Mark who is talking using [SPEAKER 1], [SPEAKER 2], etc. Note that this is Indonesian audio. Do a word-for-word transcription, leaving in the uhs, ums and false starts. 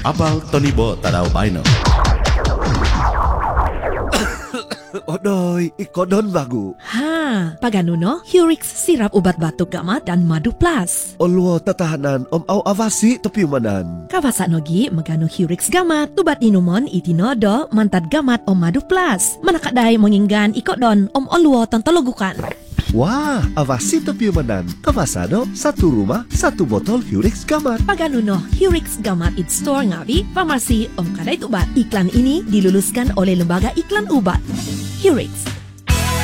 [SPEAKER 1] Apal Tony Bo tadau baino.
[SPEAKER 2] Odoy, ikodon bagu.
[SPEAKER 3] Ha, paganuno, Hurix sirap obat batuk gamat dan madu plus.
[SPEAKER 2] Olwo tatahanan om au avasi topiumanan.
[SPEAKER 3] Kawasa nogi magano Hurix gamat, tubat inumon itinodo mantad gamat om madu plus. Manakadai menginggan ikodon om olwo tontologukan.
[SPEAKER 2] Wah, avasi topiumanan. Kawasano, satu rumah, satu botol Hurix Gamat.
[SPEAKER 3] Paganuno, Hurix gamat it store ngawi, farmasi om kadai tubat. Iklan ini diluluskan oleh Lembaga Iklan Obat. Hurix,